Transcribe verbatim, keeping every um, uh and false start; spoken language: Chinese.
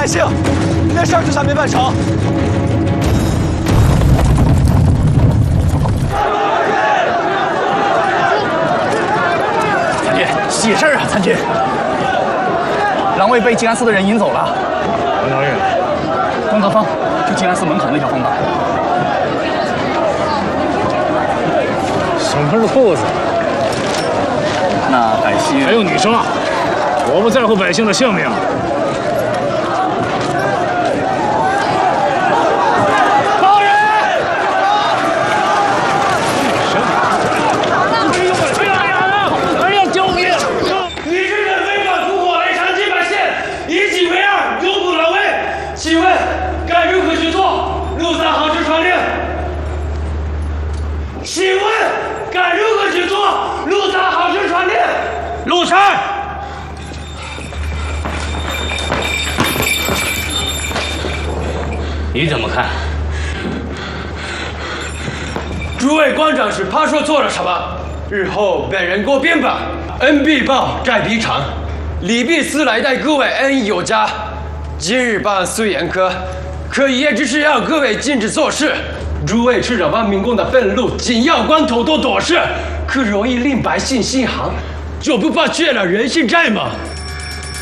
姓，连上职还没办成。 参军，喜事啊！参军，狼卫被静安寺的人引走了。 往哪里？ 东侧方，就静安寺门口那条方道。 什么路子？ 那百姓还有你说，我不在乎百姓的性命。 陆山，你怎么看？ 诸位官长是怕说错了什么？日后本人过便吧，恩必报，债必偿。礼必思来待各位恩义有加。今日办虽严苛，可也只是让各位禁止做事。诸位吃着万民公的愤怒，紧要关头多躲事，可容易令百姓心寒。就不怕欠了人性债吗？